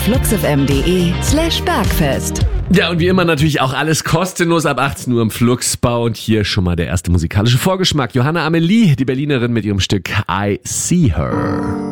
fluxfm.de/bergfest. Ja, und wie immer natürlich auch alles kostenlos ab 18 Uhr im Fluxbau. Und hier schon mal der erste musikalische Vorgeschmack. Johanna Amelie, die Berlinerin mit ihrem Stück I See Her.